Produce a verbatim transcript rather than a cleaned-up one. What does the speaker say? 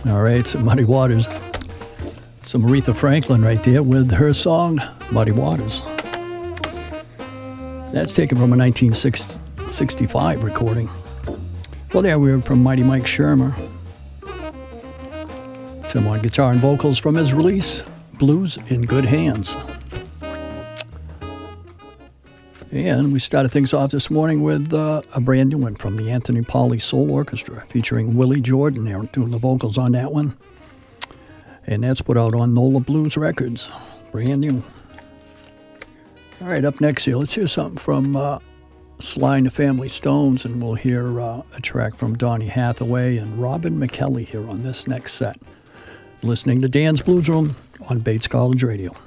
All right, so Muddy Waters. Some Aretha Franklin right there with her song, Muddy Waters. That's taken from a nineteen sixty-five recording. Well, there we were from Mighty Mike Shermer. Some on guitar and vocals from his release, Blues in Good Hands. And we started things off this morning with uh, a brand new one from the Anthony Pauley Soul Orchestra, featuring Willie Jordan there doing the vocals on that one. And that's put out on Nola Blues Records. Brand new. All right, up next here, let's hear something from uh, Sly and the Family Stones, and we'll hear uh, a track from Donny Hathaway and Robin McKelly here on this next set. Listening to Dan's Blues Room on Bates College Radio.